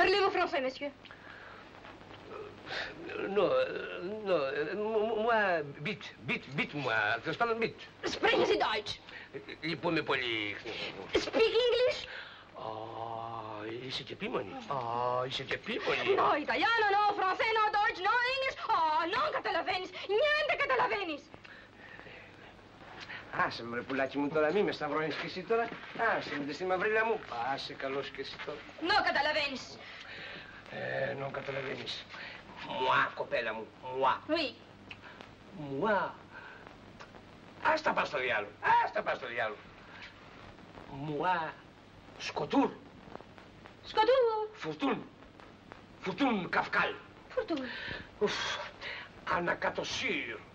Parlez-vous français, monsieur? Non, non, moi, bitte, moi, τέλος πάντων, bitte. Sprechen Sie Deutsch? Λυπούμε πολύ. Speak English? Είσαι και επίμονη. Είσαι και επίμονη. No italiano, no français, no Deutsch, no English. Non καταλαβαίνεις. Niente καταλαβαίνεις. Άσε με ρε πουλάκι μου τώρα, μη με σταυρώνεις κι εσύ τώρα. Άσε με στη μαυρίλα μου. Άσε καλός κι εσύ τώρα. No καταλαβαίνεις. No καταλαβαίνεις. Μουά, κοπέλα μου, μουά. Oui. Μουά. Ας τα πας στο διάλογο, ας τα πας στο διάλογο. Μουά, σκοτούρ. Σκοτούρ. Φουρτούν καυκάλ. Φουρτούν. Ανακατοσύρ.